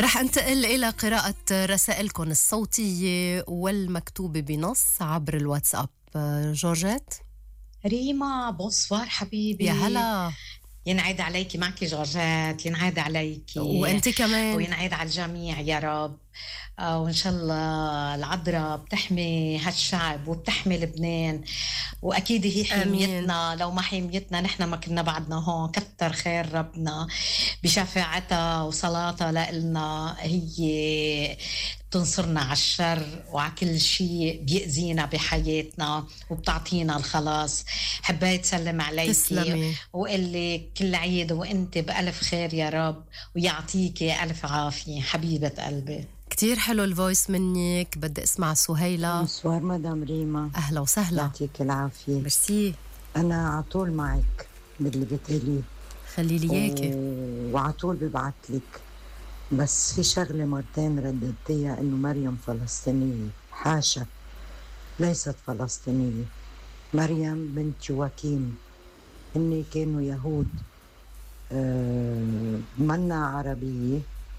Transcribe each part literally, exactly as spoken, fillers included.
رح انتقل إلى قراءة رسائلكم الصوتية والمكتوبة بنص عبر الواتساب. جورجيت. ريما بونسوار حبيبي. يا هلا. ينعاد عليكي، معك جورجيت. ينعاد عليكي وانت كمان، وينعاد على الجميع يا رب. آه وإن شاء الله العذراء بتحمي هالشعب وبتحمي لبنان، وأكيد هي حميتنا. لو ما حميتنا نحن ما كنا بعدنا هون. كتر خير ربنا بشفاعتها وصلاتها لإلنا، هي تنصرنا على الشر وعلى كل شيء بيأذينا بحياتنا وبتعطينا الخلاص. حبيت سلم عليكي تسلمي وقال لي كل عيد وانت بألف خير يا رب، ويعطيكي ألف عافية حبيبة قلبي. كتير حلو الفويس منك. بدي اسمع سهيلة. بونسوار مدام ريما. أهلا وسهلا. يعطيك العافية. ميرسي. أنا عطول معك باللي بتقوليه، خلي لي إياكي. و... وعطول ببعتلك، بس في شغلة مرتين رددتيها إنه مريم فلسطينية. حاشا، ليست فلسطينية. مريم بنت يواكيم، إني كانوا يهود. أه... منا عربية.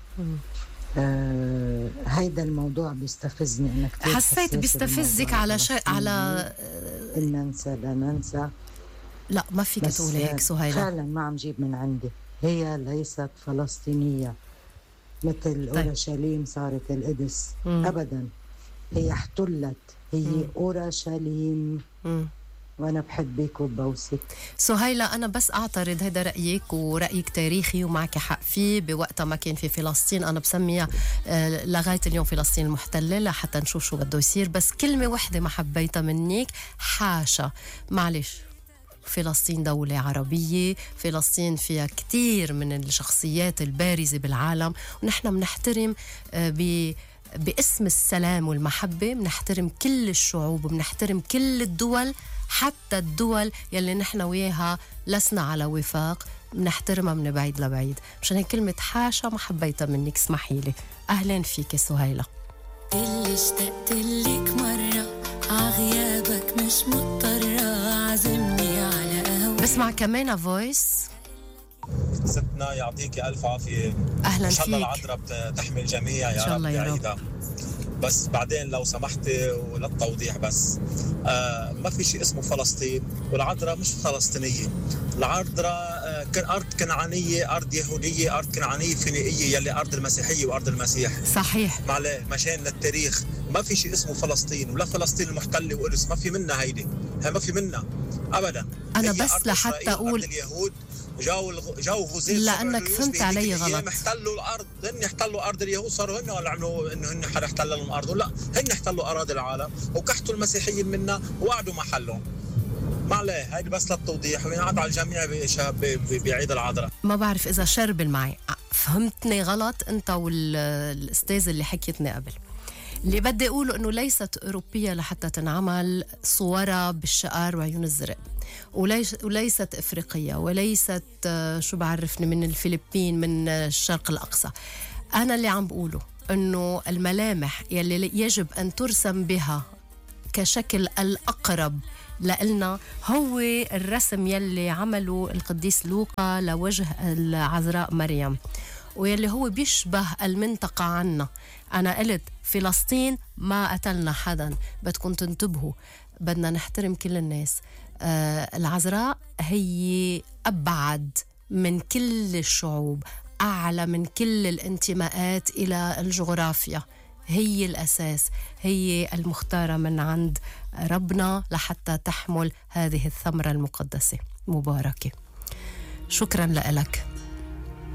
آه، هيدا الموضوع بيستفزني. انك حسيت بيستفزك على شيء على ان ننسى لا ننسى. لا ما فيك تقولي هيك سهيلة. فعلا ما عم جيب من عندي. هي ليست فلسطينية مثل طيب. أورشليم صارت القدس. مم. ابدا، هي احتلت. هي مم. أورشليم. مم. وأنا بحبك وبوسك. سهيلة أنا بس أعترض، هذا رأيك ورأيك تاريخي ومعك حق فيه. بوقتها ما كان في فلسطين، أنا بسميها آه لغاية اليوم فلسطين المحتلة لحتى نشوف شو بده يصير. بس كلمة واحدة ما حبيتها منك، حاشا. معلش، فلسطين دولة عربية، فلسطين فيها كتير من الشخصيات البارزة بالعالم، ونحن بنحترم آه ب باسم السلام والمحبة بنحترم كل الشعوب وبنحترم كل الدول، حتى الدول يلي نحن وياها لسنا على وفاق بنحترمها من بعيد لبعيد. مشان هيك كلمة حاشا ما حبيتها منك، اسمحي لي. أهلا فيك سهيلة. اللي اشتقت لك مرة عغيابك مش مضطرة، عزمني على قهوة. بسمع كمان فويس. ستنا يعطيكي ألف عافية. أهلا إن شاء الله فيك. العذراء تحمي الجميع يا رب يا عيدة. بس بعدين لو سمحتي وللتوضيح بس، آه ما في شيء اسمه فلسطين، والعذراء مش فلسطينية. العذراء آه كان أرض كنعانية، أرض يهودية، أرض كنعانية فينيقية يلي أرض المسيحية وأرض المسيح. صحيح. معليه مشان للتاريخ، ما في شيء اسمه فلسطين ولا فلسطين المحتلة وقدس، ما في منها هيدي، هي ما في منها أبدا. أنا بس لحتى أقول اليهود جو جو غزير، لأنك فهمت علي غلط. احتلوا الأرض، هن احتلوا أرض اليهود، صاروا هن ولا عملوا إنه هن حدا احتل لهم أرض؟ لا، هن احتلوا أراضي العالم وكحتوا المسيحيين منا وقعدوا محلهم. ما عليه، هيدي بس للتوضيح وينعاد على الجميع بعيد العذراء. ما بعرف إذا شرب معي فهمتني غلط أنت والأستاذ اللي حكيتني قبل. اللي بدي أقوله إنه ليست أوروبية لحتى تنعمل صورة بالشقار وعيون الزرق، وليش وليست إفريقية، وليست شو بعرفني من الفلبين من الشرق الأقصى. أنا اللي عم بقوله إنه الملامح يلي يجب أن ترسم بها كشكل الأقرب لإلنا هو الرسم يلي عمله القديس لوقا لوجه العذراء مريم، ويلي هو بيشبه المنطقة عنا. أنا قلت فلسطين ما قتلنا حدا، بدكم تنتبهوا، بدنا نحترم كل الناس. آه العذراء هي أبعد من كل الشعوب، أعلى من كل الانتماءات إلى الجغرافيا، هي الأساس، هي المختارة من عند ربنا لحتى تحمل هذه الثمرة المقدسة مباركة. شكرا لك.